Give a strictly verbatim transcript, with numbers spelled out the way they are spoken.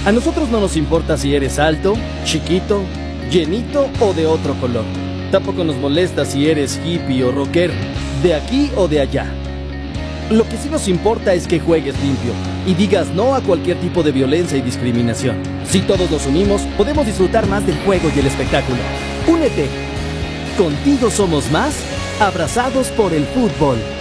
A nosotros no nos importa si eres alto, chiquito, llenito o de otro color. Tampoco nos molesta si eres hippie o rocker, de aquí o de allá. Lo que sí nos importa es que juegues limpio y digas no a cualquier tipo de violencia y discriminación. Si todos nos unimos, podemos disfrutar más del juego y el espectáculo. Únete. Contigo somos más, abrazados por el fútbol.